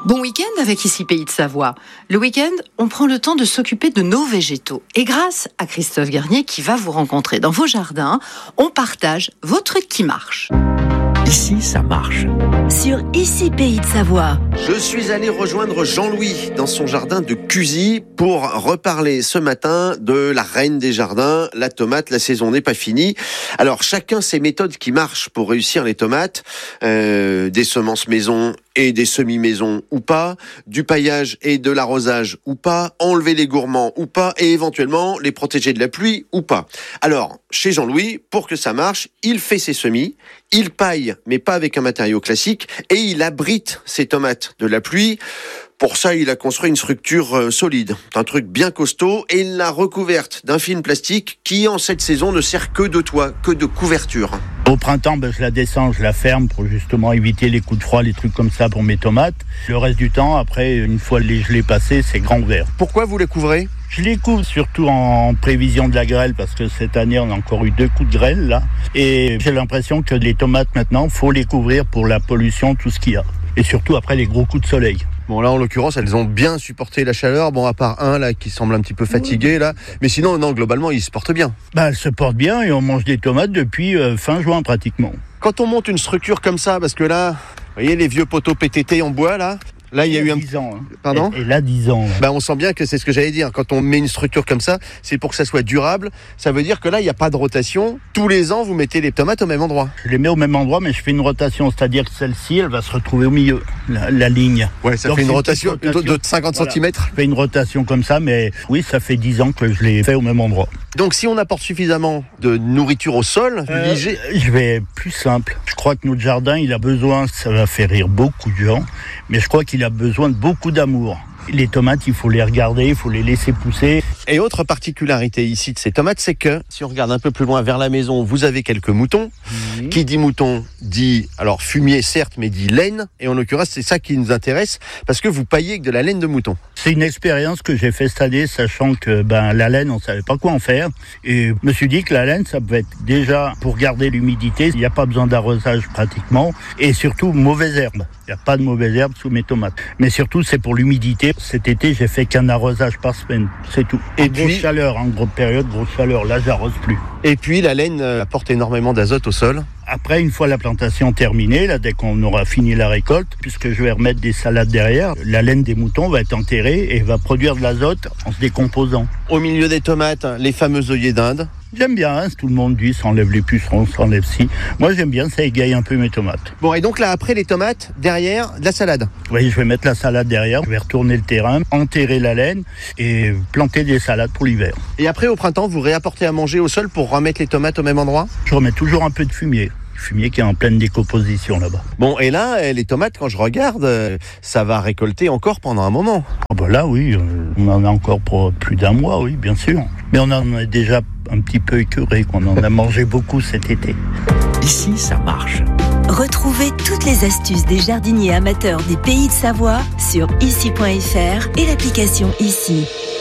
Bon week-end avec Ici Pays de Savoie. Le week-end, on prend le temps de s'occuper de nos végétaux. Et grâce à Christophe Garnier qui va vous rencontrer dans vos jardins, on partage vos trucs qui marchent. Ici, ça marche. Sur Ici Pays de Savoie. Je suis allé rejoindre Jean-Louis dans son jardin de Cuzy pour reparler ce matin de la reine des jardins, la tomate. La saison n'est pas finie. Alors, chacun ses méthodes qui marchent pour réussir les tomates. Des semences maison et des semis-maison ou pas, du paillage et de l'arrosage ou pas, enlever les gourmands ou pas, et éventuellement les protéger de la pluie ou pas. Alors, chez Jean-Louis, pour que ça marche, il fait ses semis, il paille, mais pas avec un matériau classique, et il abrite ses tomates de la pluie. Pour ça, il a construit une structure solide, un truc bien costaud, et il l'a recouverte d'un film plastique qui, en cette saison, ne sert que de toit, que de couverture. Au printemps, je la descends, je la ferme pour justement éviter les coups de froid, les trucs comme ça pour mes tomates. Le reste du temps, après, une fois les gelées passées, c'est grand vert. Pourquoi vous les couvrez ? Je les couvre surtout en prévision de la grêle parce que cette année, on a encore eu 2 coups de grêle là. Et j'ai l'impression que les tomates maintenant, faut les couvrir pour la pollution, tout ce qu'il y a. Et surtout après les gros coups de soleil. Bon, là, en l'occurrence, elles ont bien supporté la chaleur. Bon, à part un, là, qui semble un petit peu fatigué, là. Mais sinon, non, globalement, ils se portent bien. Elles se portent bien et on mange des tomates depuis fin juin, pratiquement. Quand on monte une structure comme ça, parce que là, vous voyez les vieux poteaux PTT en bois, là. Là, il y a eu 10 ans. Pardon ? Et là, 10 ans. Ouais. On sent bien que c'est ce que j'allais dire. Quand on met une structure comme ça, c'est pour que ça soit durable. Ça veut dire que là, il n'y a pas de rotation. Tous les ans, vous mettez les tomates au même endroit. Je les mets au même endroit, mais je fais une rotation. C'est-à-dire que celle-ci, elle va se retrouver au milieu, la ligne. Ouais, ça fait une rotation de 50 cm. Je fais une rotation comme ça, mais oui, ça fait 10 ans que je l'ai fait au même endroit. Donc, si on apporte suffisamment de nourriture au sol, je vais plus simple. Je crois que notre jardin, il a besoin, ça va faire rire beaucoup de gens, mais je crois qu'il a besoin de beaucoup d'amour. Les tomates, il faut les regarder, il faut les laisser pousser. Et autre particularité ici de ces tomates, c'est que si on regarde un peu plus loin vers la maison, vous avez quelques moutons. Mmh. Qui dit mouton dit, alors fumier certes, mais dit laine. Et en l'occurrence, c'est ça qui nous intéresse, parce que vous paillez avec de la laine de mouton. C'est une expérience que j'ai fait cette année, sachant que la laine, on savait pas quoi en faire. Et je me suis dit que la laine, ça pouvait être déjà pour garder l'humidité. Il n'y a pas besoin d'arrosage pratiquement. Et surtout, mauvaise herbe. Il n'y a pas de mauvaise herbe sous mes tomates. Mais surtout, c'est pour l'humidité. Cet été, j'ai fait qu'un arrosage par semaine. C'est tout. Et puis, grosse chaleur, grosse période, grosse chaleur. Là, j'arrose plus. Et puis, la laine apporte énormément d'azote au sol. Après, une fois la plantation terminée, là, dès qu'on aura fini la récolte, puisque je vais remettre des salades derrière, la laine des moutons va être enterrée et va produire de l'azote en se décomposant. Au milieu des tomates, les fameux œillets d'Inde. J'aime bien, tout le monde dit, ça enlève les pucerons, ça enlève ci. Moi, j'aime bien, ça égaye un peu mes tomates. Bon, et donc là, après les tomates, derrière, de la salade. Oui, je vais mettre la salade derrière, je vais retourner le terrain, enterrer la laine et planter des salades pour l'hiver. Et après, au printemps, vous réapportez à manger au sol pour remettre les tomates au même endroit ? Je remets toujours un peu de fumier. Fumier qui est en pleine décomposition là-bas. Bon, et là, les tomates, quand je regarde, ça va récolter encore pendant un moment. Là, oui, on en a encore pour plus d'un mois, oui, bien sûr. Mais on en est déjà un petit peu écœuré, qu'on en a mangé beaucoup cet été. Ici, ça marche. Retrouvez toutes les astuces des jardiniers amateurs des Pays de Savoie sur ici.fr et l'application Ici.